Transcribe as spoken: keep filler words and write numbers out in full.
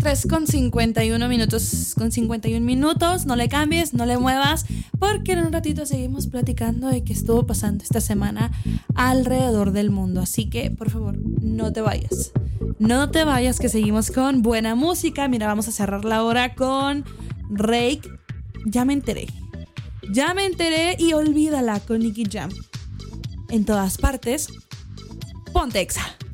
tres con cincuenta y uno minutos, con cincuenta y uno minutos, no le cambies, no le muevas, porque en un ratito seguimos platicando de qué estuvo pasando esta semana alrededor del mundo, así que por favor, no te vayas, no te vayas, que seguimos con buena música. Mira, vamos a cerrar la hora con Rake, Ya me enteré, ya me enteré y olvídala con Nicky Jam. En todas partes, ponte Exa.